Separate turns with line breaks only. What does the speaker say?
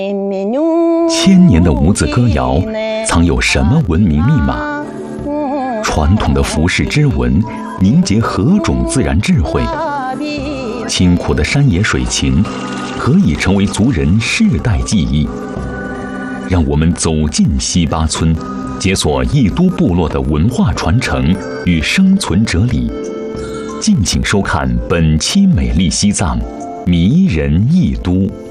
千年的五子歌谣，藏有什么文明密码？传统的服饰织纹，凝结何种自然智慧？清苦的山野水情，何以成为族人世代记忆？让我们走进西巴村，解锁义都部落的文化传承与生存哲理。敬请收看本期《美丽西藏》，迷人义都。